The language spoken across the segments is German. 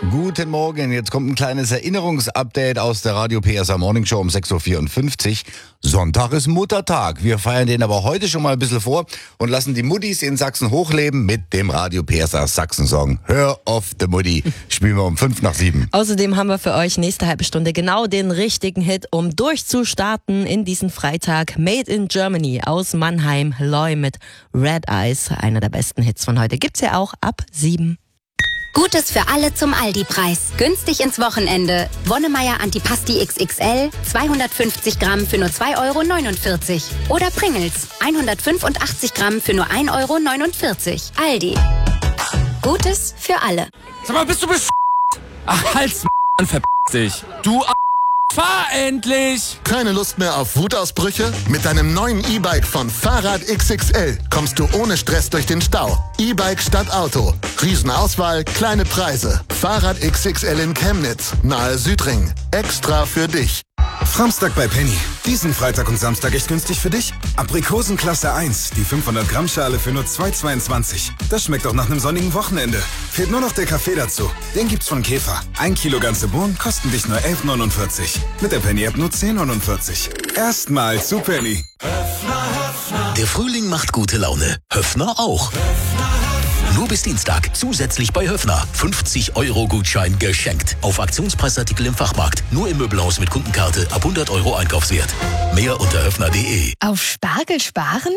Guten Morgen, jetzt kommt ein kleines Erinnerungsupdate aus der Radio PSR Morning Show um 6.54 Uhr. Sonntag ist Muttertag. Wir feiern den aber heute schon mal ein bisschen vor und lassen die Muttis in Sachsen hochleben mit dem Radio PSR Sachsen-Song Hör auf de Mutti. Spielen wir um 7:05. Außerdem haben wir für euch nächste halbe Stunde genau den richtigen Hit, um durchzustarten in diesen Freitag. Made in Germany aus Mannheim, Loy mit Red Eyes. Einer der besten Hits von heute gibt's ja auch ab 7. Gutes für alle zum Aldi-Preis. Günstig ins Wochenende. Wonnemeier Antipasti XXL, 250 Gramm für nur 2,49 €. Oder Pringles, 185 Gramm für nur 1,49 €. Aldi. Gutes für alle. Sag mal, bist du Ach, halt's, verpiss dich. Du fahr endlich! Keine Lust mehr auf Wutausbrüche? Mit deinem neuen E-Bike von Fahrrad XXL kommst du ohne Stress durch den Stau. E-Bike statt Auto. Riesenauswahl, kleine Preise. Fahrrad XXL in Chemnitz, nahe Südring. Extra für dich. Samstag bei Penny. Diesen Freitag und Samstag echt günstig für dich. Aprikosen Klasse 1, die 500 Gramm Schale für nur 2,22. Das schmeckt doch nach einem sonnigen Wochenende. Fehlt nur noch der Kaffee dazu. Den gibt's von Käfer. 1 Kilo ganze Bohnen kosten dich nur 11,49. Mit der Penny-App nur 10,49. Erstmal zu Penny. Der Frühling macht gute Laune. Höffner auch. Nur bis Dienstag zusätzlich bei Höffner 50-Euro-Gutschein geschenkt. Auf Aktionspreisartikel im Fachmarkt. Nur im Möbelhaus mit Kundenkarte ab 100 € Einkaufswert. Mehr unter höffner.de. Auf Spargel sparen?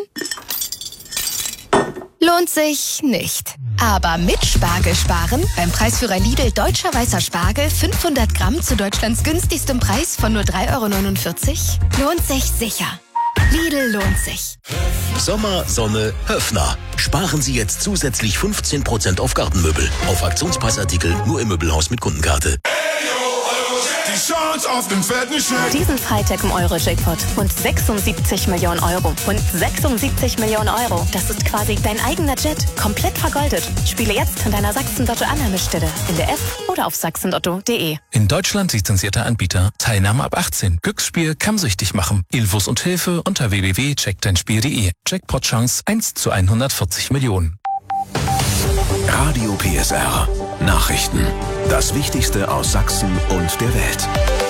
Lohnt sich nicht. Aber mit Spargel sparen, beim Preisführer Lidl Deutscher Weißer Spargel 500 Gramm zu Deutschlands günstigstem Preis von nur 3,49 €, lohnt sich sicher. Lidl lohnt sich. Sommer, Sonne, Höffner. Sparen Sie jetzt zusätzlich 15% auf Gartenmöbel. Auf Aktionspreisartikel nur im Möbelhaus mit Kundenkarte. Die Chance auf den fetten Scheck. Diesen Freitag im Euro-Jackpot. Und 76 Millionen Euro. Und 76 Millionen Euro. Das ist quasi dein eigener Jet. Komplett vergoldet. Spiele jetzt an deiner Sachsen-Lotto-Annahmestelle. In der App oder auf sachsenlotto.de. In Deutschland lizenzierter Anbieter. Teilnahme ab 18. Glücksspiel kann süchtig machen. Infos und Hilfe unter www.checkdeinspiel.de. Jackpot-Chance 1 zu 140 Millionen. Radio PSR. Nachrichten. Das Wichtigste aus Sachsen und der Welt.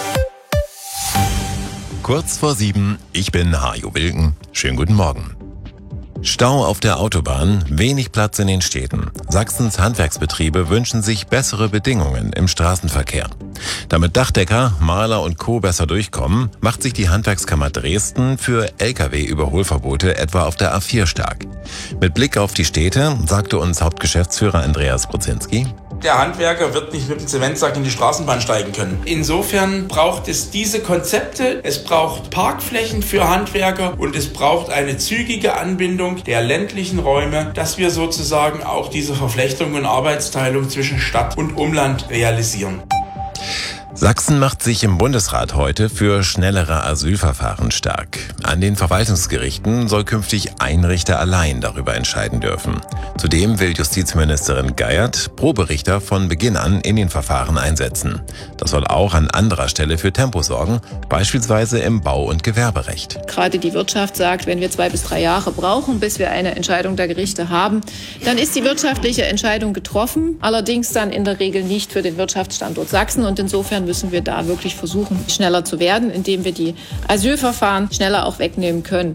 Kurz vor 7, ich bin Hajo Wilken. Schönen guten Morgen. Stau auf der Autobahn, wenig Platz in den Städten. Sachsens Handwerksbetriebe wünschen sich bessere Bedingungen im Straßenverkehr. Damit Dachdecker, Maler und Co. besser durchkommen, macht sich die Handwerkskammer Dresden für Lkw-Überholverbote etwa auf der A4 stark. Mit Blick auf die Städte sagte uns Hauptgeschäftsführer Andreas Brozinski: Der Handwerker wird nicht mit dem Zementsack in die Straßenbahn steigen können. Insofern braucht es diese Konzepte, es braucht Parkflächen für Handwerker und es braucht eine zügige Anbindung der ländlichen Räume, dass wir sozusagen auch diese Verflechtung und Arbeitsteilung zwischen Stadt und Umland realisieren. Sachsen macht sich im Bundesrat heute für schnellere Asylverfahren stark. An den Verwaltungsgerichten soll künftig ein Richter allein darüber entscheiden dürfen. Zudem will Justizministerin Geiert Proberichter von Beginn an in den Verfahren einsetzen. Das soll auch an anderer Stelle für Tempo sorgen, beispielsweise im Bau- und Gewerberecht. Gerade die Wirtschaft sagt, wenn wir 2 bis 3 Jahre brauchen, bis wir eine Entscheidung der Gerichte haben, dann ist die wirtschaftliche Entscheidung getroffen, allerdings dann in der Regel nicht für den Wirtschaftsstandort Sachsen, und insofern müssen wir da wirklich versuchen, schneller zu werden, indem wir die Asylverfahren schneller auch wegnehmen können.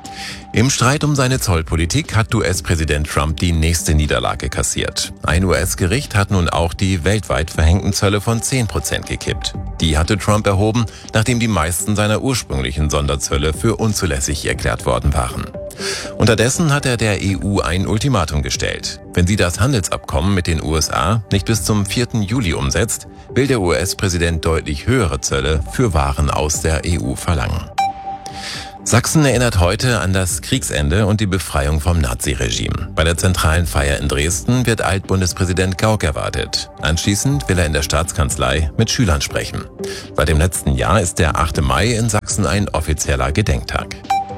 Im Streit um seine Zollpolitik hat US-Präsident Trump die nächste Niederlage kassiert. Ein US-Gericht hat nun auch die weltweit verhängten Zölle von 10% gekippt. Die hatte Trump erhoben, nachdem die meisten seiner ursprünglichen Sonderzölle für unzulässig erklärt worden waren. Unterdessen hat er der EU ein Ultimatum gestellt. Wenn sie das Handelsabkommen mit den USA nicht bis zum 4. Juli umsetzt, will der US-Präsident deutlich höhere Zölle für Waren aus der EU verlangen. Sachsen erinnert heute an das Kriegsende und die Befreiung vom Naziregime. Bei der zentralen Feier in Dresden wird Altbundespräsident Gauck erwartet. Anschließend will er in der Staatskanzlei mit Schülern sprechen. Seit dem letzten Jahr ist der 8. Mai in Sachsen ein offizieller Gedenktag.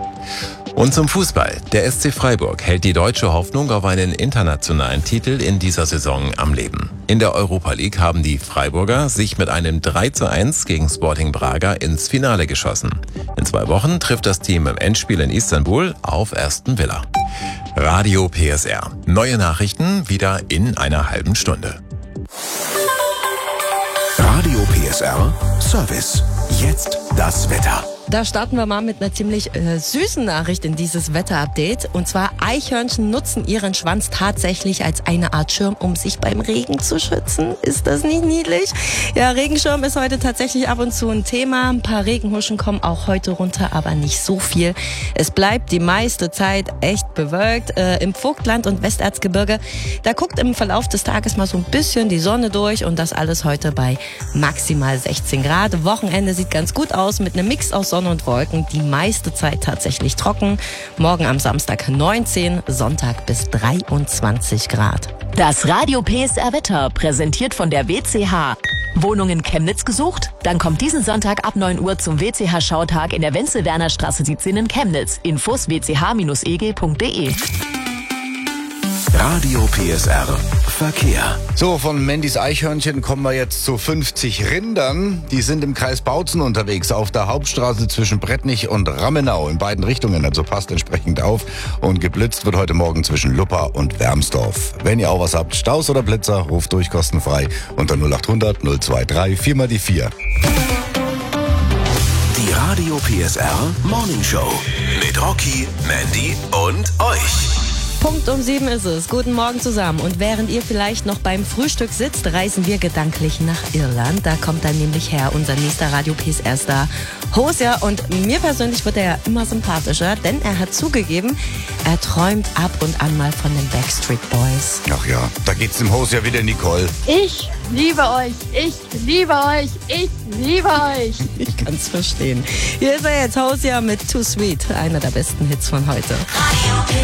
Und zum Fußball. Der SC Freiburg hält die deutsche Hoffnung auf einen internationalen Titel in dieser Saison am Leben. In der Europa League haben die Freiburger sich mit einem 3:1 gegen Sporting Braga ins Finale geschossen. In 2 Wochen trifft das Team im Endspiel in Istanbul auf Aston Villa. Radio PSR. Neue Nachrichten wieder in einer halben Stunde. PSR Service. Jetzt das Wetter. Da starten wir mal mit einer ziemlich süßen Nachricht in dieses Wetterupdate. Und zwar Eichhörnchen nutzen ihren Schwanz tatsächlich als eine Art Schirm, um sich beim Regen zu schützen. Ist das nicht niedlich? Ja, Regenschirm ist heute tatsächlich ab und zu ein Thema. Ein paar Regenhuschen kommen auch heute runter, aber nicht so viel. Es bleibt die meiste Zeit echt bewölkt. Im Vogtland und Westerzgebirge, da guckt im Verlauf des Tages mal so ein bisschen die Sonne durch und das alles heute bei maximal 16 Grad. Wochenende sieht ganz gut aus mit einem Mix aus Sonne und Wolken, die meiste Zeit tatsächlich trocken. Morgen am Samstag 19, Sonntag bis 23 Grad. Das Radio PSR Wetter, präsentiert von der WCH. Wohnung in Chemnitz gesucht? Dann kommt diesen Sonntag ab 9 Uhr zum WCH-Schautag in der Wenzel-Werner-Straße 17 in Chemnitz. Infos wch-eg.de. Radio PSR Verkehr. So, von Mandys Eichhörnchen kommen wir jetzt zu 50 Rindern. Die sind im Kreis Bautzen unterwegs, auf der Hauptstraße zwischen Brettnich und Rammenau in beiden Richtungen. Also passt entsprechend auf. Und geblitzt wird heute Morgen zwischen Luppa und Wermsdorf. Wenn ihr auch was habt, Staus oder Blitzer, ruft durch kostenfrei unter 0800 023 4 mal die 4. Die Radio PSR Morning Show mit Rocky, Mandy und euch. Punkt um 7 ist es. Guten Morgen zusammen. Und während ihr vielleicht noch beim Frühstück sitzt, reisen wir gedanklich nach Irland. Da kommt dann nämlich her unser nächster Radio PSR-Star Hosea. Und mir persönlich wird er ja immer sympathischer, denn er hat zugegeben, er träumt ab und an mal von den Backstreet Boys. Ach ja, da geht's dem Hosea wieder, Nicole. Ich liebe euch, ich liebe euch, ich liebe euch. Ich kann's verstehen. Hier ist er jetzt, Hosea mit Too Sweet, einer der besten Hits von heute.